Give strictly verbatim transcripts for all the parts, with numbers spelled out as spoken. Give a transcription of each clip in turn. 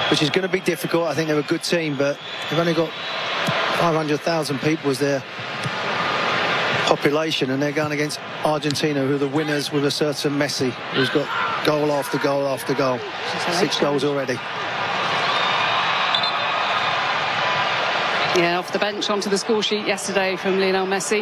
which is going to be difficult. I think they're a good team, but they've only got five hundred thousand people as their population, and they're going against Argentina, who are the winners, with a certain Messi, who's got goal after goal after goal. Six goals already. Yeah, off the bench onto the score sheet yesterday from Lionel Messi.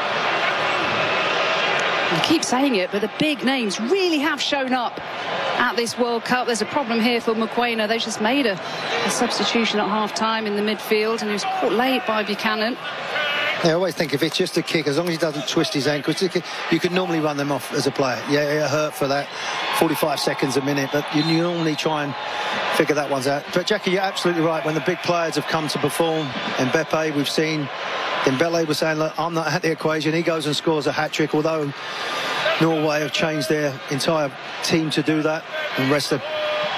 I keep saying it, but the big names really have shown up at this World Cup. There's a problem here for Mokoena. They've just made a, a substitution at half-time in the midfield, and he was caught late by Buchanan. Yeah, I always think if it's just a kick, as long as he doesn't twist his ankle, you can normally run them off as a player. Yeah, it hurt for that forty-five seconds a minute, but you normally try and figure that one's out. But Jackie, you're absolutely right. When the big players have come to perform, Mbappe, we've seen Dembele was saying, look, I'm not at the equation. He goes and scores a hat-trick, although Norway have changed their entire team to do that, and rest of...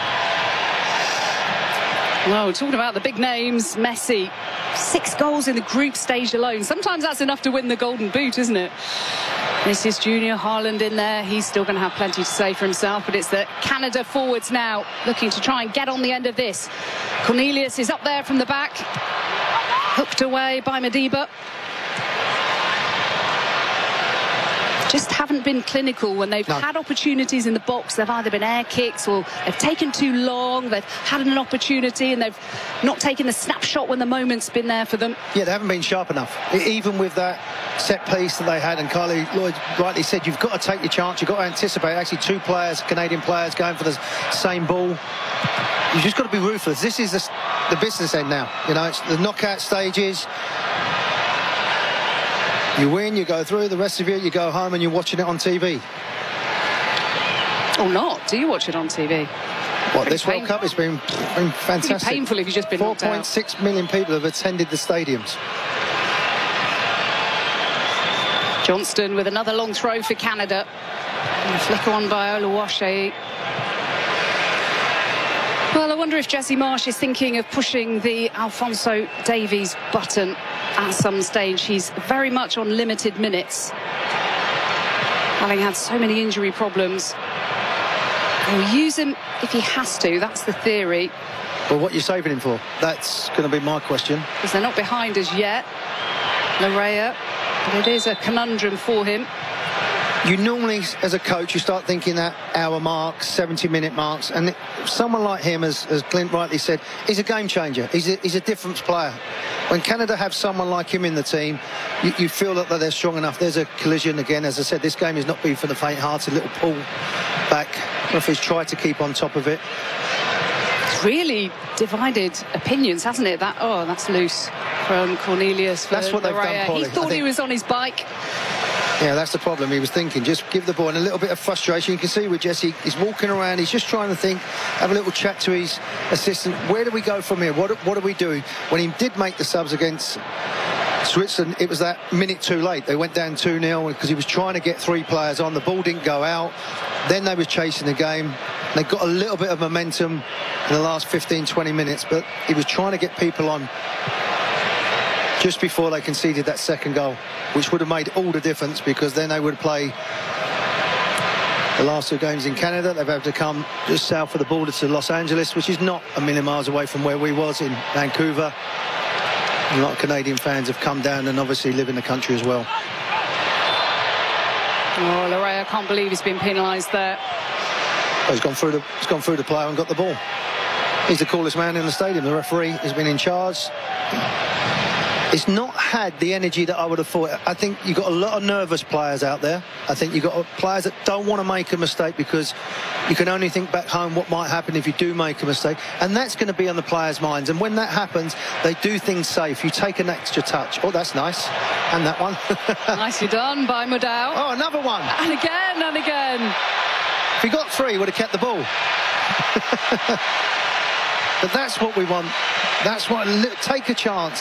Well, talking about the big names, Messi, six goals in the group stage alone. Sometimes that's enough to win the Golden Boot, isn't it? This is Junior Haaland in there. He's still going to have plenty to say for himself, but it's the Canada forwards now looking to try and get on the end of this. Cornelius is up there from the back, hooked away by Madiba. Just haven't been clinical when they've no. had opportunities in the box. They've either been air kicks or they've taken too long. They've had an opportunity and they've not taken the snapshot when the moment's been there for them. Yeah, they haven't been sharp enough. Even with that set piece that they had, and Carly Lloyd rightly said, you've got to take your chance. You've got to anticipate. Actually, two players, Canadian players, going for the same ball. You've just got to be ruthless. This is the, the business end now. You know, it's the knockout stages. You win, you go through, the rest of you, you go home and you're watching it on T V. Or not. Do you watch it on T V? What, this World Cup has been, been fantastic. Pretty painful if you've just been knocked out. four point six million people have attended the stadiums. Johnston with another long throw for Canada. And a flicker on by Oluwaseyi. Well, I wonder if Jesse Marsh is thinking of pushing the Alphonso Davies button at some stage. He's very much on limited minutes, having had so many injury problems. He'll use him if he has to, that's the theory. Well, what are you saving him for? That's going to be my question. Because they're not behind us yet, Larrea, but it is a conundrum for him. You normally, as a coach, you start thinking that hour marks, seventy minute marks, and someone like him, as, as Clint rightly said, is a game changer. He's a, he's a difference player. When Canada have someone like him in the team, you, you feel that they're strong enough. There's a collision again. As I said, this game is not being for the faint-hearted. Little pull back. Referee's tried to keep on top of it. It's really divided opinions, hasn't it? That oh, that's loose from Cornelius. That's what they've done, Polly. He thought he was on his bike. Yeah, that's the problem. He was thinking, just give the ball, and a little bit of frustration. You can see with Jesse, he's walking around, he's just trying to think, have a little chat to his assistant. Where do we go from here? What, what do we do? When he did make the subs against Switzerland, it was that minute too late. They went down two nil because he was trying to get three players on. The ball didn't go out. Then they were chasing the game. They got a little bit of momentum in the last fifteen, twenty minutes, but he was trying to get people on just before they conceded that second goal, which would have made all the difference, because then they would play the last two games in Canada. They've had to come just south of the border to Los Angeles, which is not a million miles away from where we was in Vancouver. A lot of Canadian fans have come down and obviously live in the country as well. Oh, Larrea, I can't believe he's been penalised there. Oh, he's gone through the he's gone through the player and got the ball. He's the coolest man in the stadium. The referee has been in charge. It's not had the energy that I would have thought. I think you've got a lot of nervous players out there. I think you've got players that don't want to make a mistake, because you can only think back home what might happen if you do make a mistake. And that's going to be on the players' minds. And when that happens, they do things safe. You take an extra touch. Oh, that's nice. And that one. Nicely done by Modao. Oh, another one. And again and again. If he got three, he would have kept the ball. But that's what we want. That's what... Take a chance.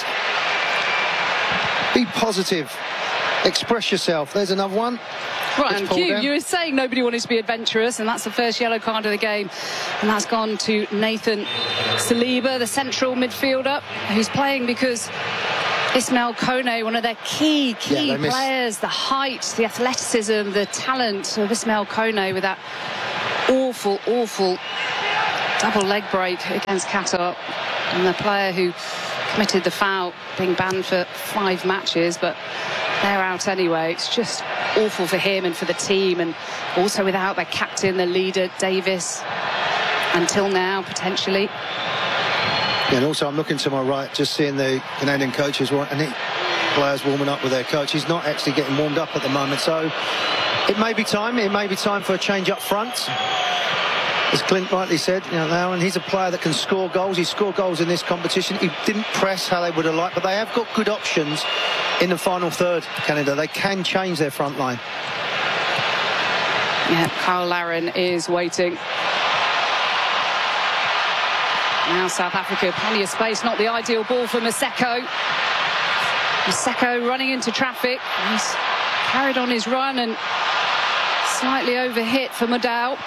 Be positive. Express yourself. There's another one. Right, and Hugh, you were saying nobody wanted to be adventurous, and that's the first yellow card of the game. And that's gone to Nathan Saliba, the central midfielder, who's playing because Ismail Kone, one of their key, key yeah, players, the height, the athleticism, the talent of Ismail Kone with that awful, awful Double leg break against Qatar, and the player who committed the foul being banned for five matches, but they're out anyway. It's just awful for him and for the team, and also without their captain, their leader, Davis, until now, potentially. Yeah, and also I'm looking to my right, just seeing the Canadian coaches, and the players warming up with their coach. He's not actually getting warmed up at the moment, so it may be time, it may be time for a change up front. As Clint rightly said, you know, now, and he's a player that can score goals. He scored goals in this competition. He didn't press how they would have liked, but they have got good options in the final third, Canada. They can change their front line. Yeah, Kyle Larin is waiting. Now South Africa, plenty of space, not the ideal ball for Maseko. Maseko running into traffic. He's carried on his run and slightly overhit for Modau.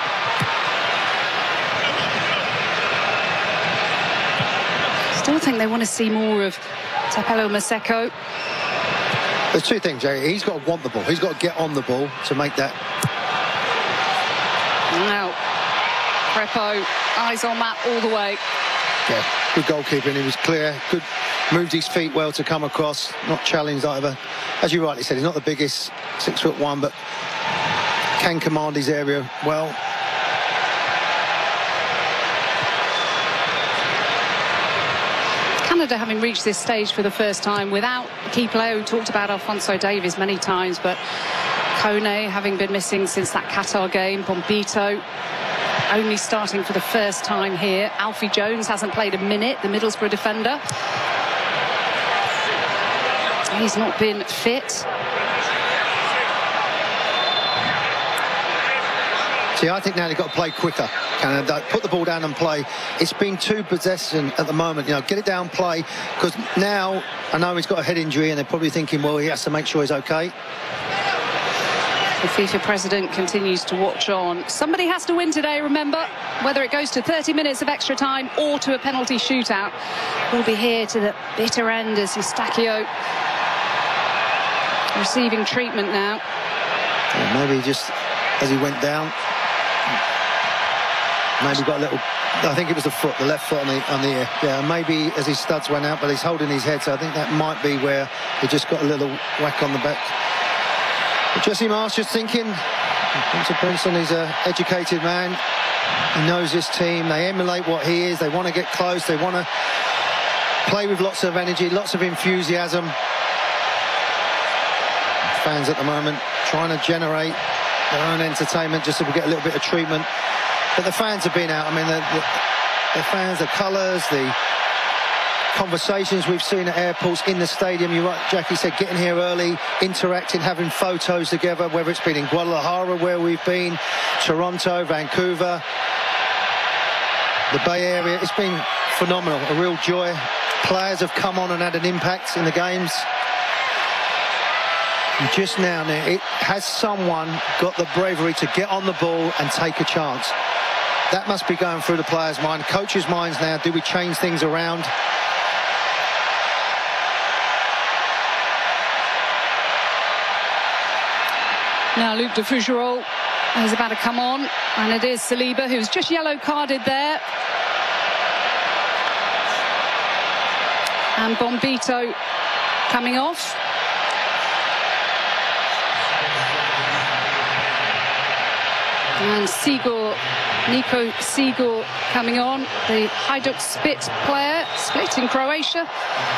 Still think they want to see more of Thapelo Maseko. There's two things, Jerry. He's got to want the ball. He's got to get on the ball to make that. Now, Crepeau, eyes on that all the way. Yeah, good goalkeeping. He was clear. Good, moved his feet well to come across. Not challenged either. As you rightly said, he's not the biggest, six foot one, but can command his area well. Canada having reached this stage for the first time without a key player. We talked about Alphonso Davies many times, but Kone having been missing since that Qatar game. Bombito only starting for the first time here. Alfie Jones hasn't played a minute, the Middlesbrough defender. He's not been fit. See, I think now they've got to play quicker. Canada, put the ball down and play. It's been too possession at the moment. You know, get it down, play. Because now, I know he's got a head injury, and they're probably thinking, well, he has to make sure he's okay. The FIFA president continues to watch on. Somebody has to win today, remember. Whether it goes to thirty minutes of extra time or to a penalty shootout. We'll be here to the bitter end as Eustáquio receiving treatment now. Yeah, maybe just as he went down, maybe got a little, I think it was the foot, the left foot on the, on the ear. Yeah, maybe as his studs went out, but he's holding his head, so I think that might be where he just got a little whack on the back. But Jesse Marsch just thinking, Hunter Princeton, he's an educated man. He knows this team. They emulate what he is. They want to get close. They want to play with lots of energy, lots of enthusiasm. Fans at the moment trying to generate their own entertainment just so we get a little bit of treatment. But the fans have been out. I mean, the, the, the fans, the colours, the conversations we've seen at airports, in the stadium. You right, Jackie said, getting here early, interacting, having photos together, whether it's been in Guadalajara where we've been, Toronto, Vancouver, the Bay Area. It's been phenomenal, a real joy. Players have come on and had an impact in the games. And just now, it has someone got the bravery to get on the ball and take a chance. That must be going through the players' mind, coaches' minds now. Do we change things around? Now Luc de Fougerolles is about to come on, and it is Saliba who's just yellow carded there. And Bombito coming off. And Sigur, Nico Sigur coming on, the Hajduk Split player, Split in Croatia.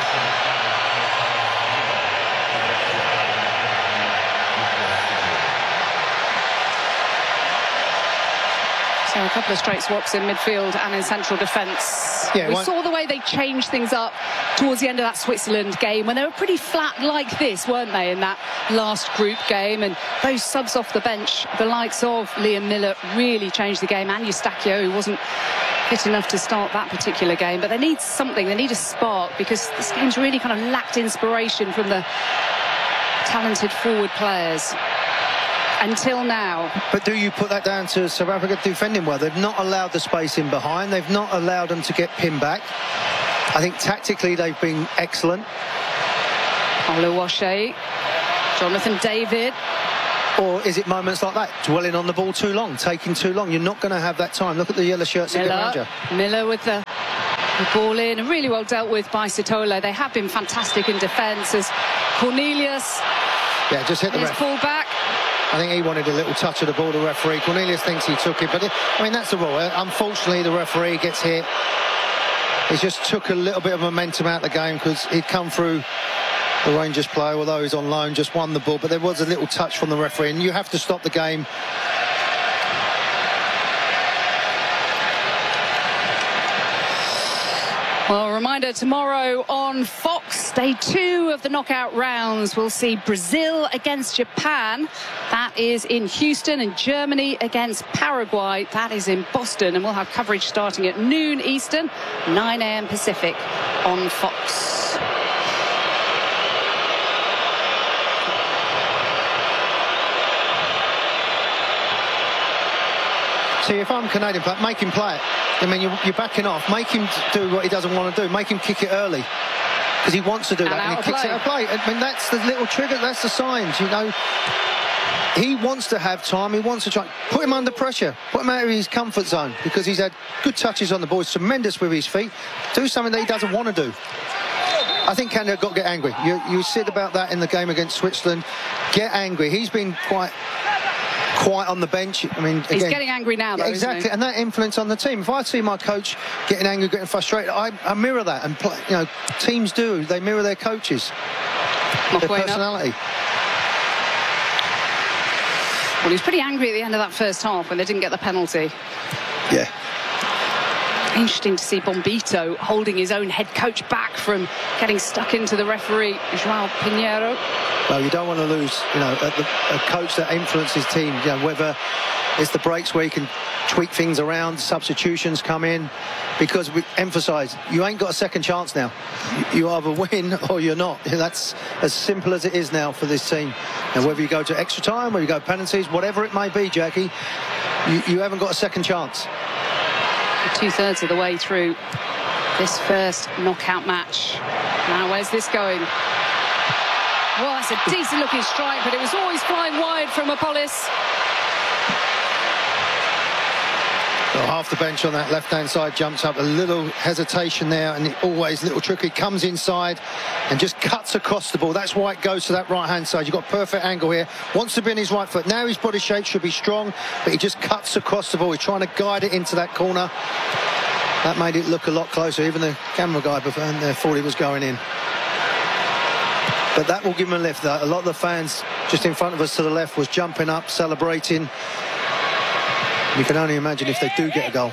So a couple of straight swaps in midfield and in central defence. Yeah, we one... saw the way they changed things up towards the end of that Switzerland game when they were pretty flat like this, weren't they, in that last group game? And those subs off the bench, the likes of Liam Miller, really changed the game. And Eustáquio, who wasn't fit enough to start that particular game. But they need something, they need a spark, because this game's really kind of lacked inspiration from the talented forward players. Until now. But do you put that down to South Africa defending well? They've not allowed the space in behind. They've not allowed them to get pinned back. I think tactically they've been excellent. Oluwaseyi, Jonathan David, Or is it moments like that, dwelling on the ball too long, taking too long? You're not going to have that time. Look at the yellow shirts that get around you. Miller with the, the ball in, and really well dealt with by Sitola. They have been fantastic in defence as Cornelius yeah, just hit the is ref. pulled back. I think he wanted a little touch of the ball, the referee. Cornelius thinks he took it, but it, I mean, that's the rule. Unfortunately, the referee gets hit. He just took a little bit of momentum out of the game because he'd come through the Rangers player, although he's on loan, just won the ball, but there was a little touch from the referee, and you have to stop the game. Well, a reminder, tomorrow on Fox, day two of the knockout rounds, we'll see Brazil against Japan. That is in Houston, and Germany against Paraguay. That is in Boston, and we'll have coverage starting at noon Eastern, nine a m Pacific on Fox. See, if I'm Canadian, make him play it. I mean, you're, you're backing off. Make him do what he doesn't want to do. Make him kick it early. Because he wants to do and that, and he kicks play. it out of play. I mean, that's the little trigger, that's the signs, you know. He wants to have time, he wants to try. Put him under pressure. Put him out of his comfort zone, because he's had good touches on the ball. He's tremendous with his feet. Do something that he doesn't want to do. I think Canada got to get angry. You, you said about that in the game against Switzerland. Get angry. He's been quite... quite on the bench. I mean, again, he's getting angry now, though. Yeah, exactly, isn't he? and that influence on the team. If I see my coach getting angry, getting frustrated, I, I mirror that, and play, you know, teams do. They mirror their coaches, their personality. Well, he was pretty angry at the end of that first half when they didn't get the penalty. Yeah. Interesting to see Bombito holding his own head coach back from getting stuck into the referee, João Pinheiro. Well, you don't want to lose, you know, a, a coach that influences team, you know, whether it's the breaks where you can tweak things around, substitutions come in, because we emphasise, you ain't got a second chance now. You, you either win or you're not. That's as simple as it is now for this team. And whether you go to extra time, whether you go penalties, whatever it may be, Jackie, you, you haven't got a second chance. Two-thirds of the way through this first knockout match. Now, where's this going? Well, that's a decent-looking strike, but it was always flying wide from Apollis. Well, half the bench on that left-hand side jumps up. A little hesitation there, and it always a little tricky. Comes inside and just cuts across the ball. That's why it goes to that right-hand side. You've got perfect angle here. Wants to be in his right foot. Now his body shape should be strong, but he just cuts across the ball. He's trying to guide it into that corner. That made it look a lot closer. Even the camera guy behind there thought he was going in. But that will give him a lift. A lot of the fans just in front of us to the left was jumping up, celebrating. You can only imagine if they do get a goal.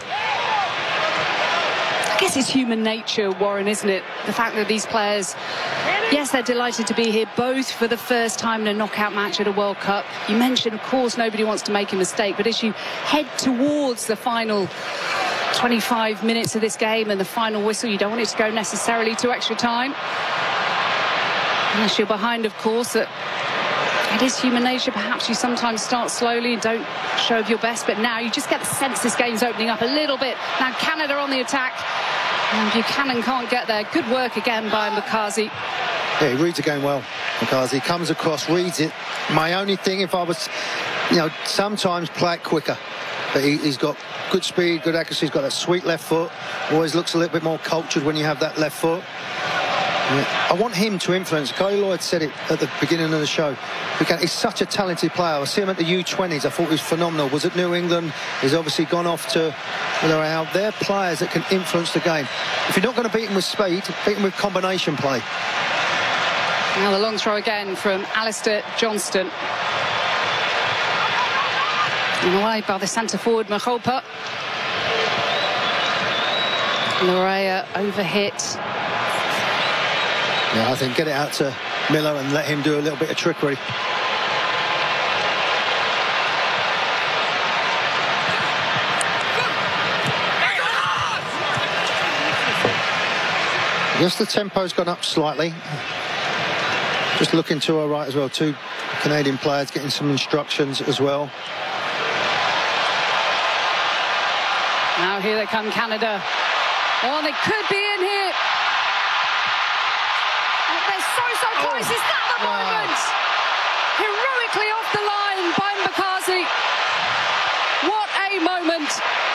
I guess it's human nature, Warren, isn't it? The fact that these players, yes, they're delighted to be here, both for the first time in a knockout match at a World Cup. You mentioned, of course, nobody wants to make a mistake, but as you head towards the final twenty-five minutes of this game and the final whistle, you don't want it to go necessarily to extra time. Unless you're behind, of course, that it is human nature. Perhaps you sometimes start slowly and don't show your best, but now you just get the sense this game's opening up a little bit. Now Canada on the attack, and Buchanan can't get there. Good work again by Makazi. Yeah, he reads the game well, Makazi. Comes across, reads it. My only thing, if I was, you know, sometimes play it quicker. But he, he's got good speed, good accuracy. He's got that sweet left foot. Always looks a little bit more cultured when you have that left foot. Yeah. I want him to influence. Kyle Lloyd said it at the beginning of the show. He's such a talented player. I see him at the U twenties. I thought he was phenomenal. Was at New England. He's obviously gone off to Villarreal. They're players that can influence the game. If you're not going to beat him with speed, beat him with combination play. Now the long throw again from Alistair Johnston. And away by the centre forward, Mahopa. Lorea overhit. Yeah, I think get it out to Miller and let him do a little bit of trickery. I guess the tempo's gone up slightly. Just looking to our right as well. Two Canadian players getting some instructions as well. Now here they come, Canada. Oh, they could be in here. They're so, so close. Oh. Is that the moment? heroically off the line by Mbakazi. What a moment.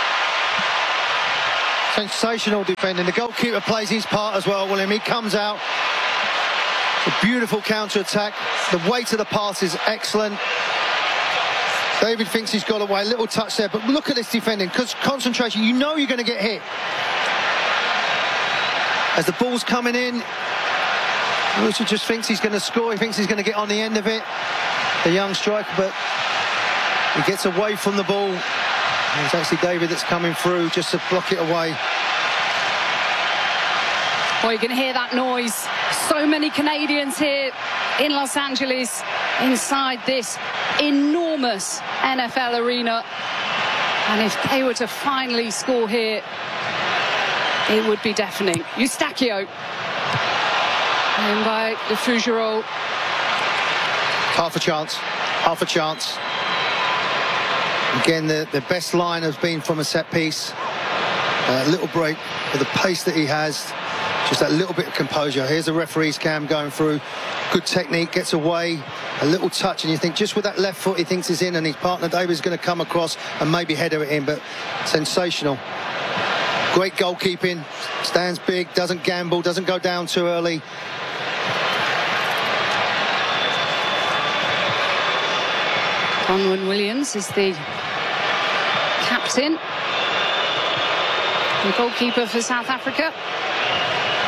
Sensational defending. The goalkeeper plays his part as well, William. He comes out. A beautiful counter-attack. The weight of the pass is excellent. David thinks he's got away. A little touch there, but look at this defending. Because concentration, you know you're going to get hit. As the ball's coming in, Richard just thinks he's going to score. He thinks he's going to get on the end of it. The young striker, but he gets away from the ball. It's actually David that's coming through just to block it away. Well, you can hear that noise. So many Canadians here in Los Angeles, inside this enormous N F L arena. And if they were to finally score here, it would be deafening. Eustachio. And by the Fougereau. Half a chance. Half a chance. Again, the, the best line has been from a set piece. A little break with the pace that he has. Just that little bit of composure. Here's the referee's cam going through. Good technique, gets away. A little touch, and you think just with that left foot he thinks he's in, and his partner David's going to come across and maybe header it in, but sensational. Great goalkeeping. Stands big, doesn't gamble, doesn't go down too early. Bronwyn Williams is the captain, the goalkeeper for South Africa.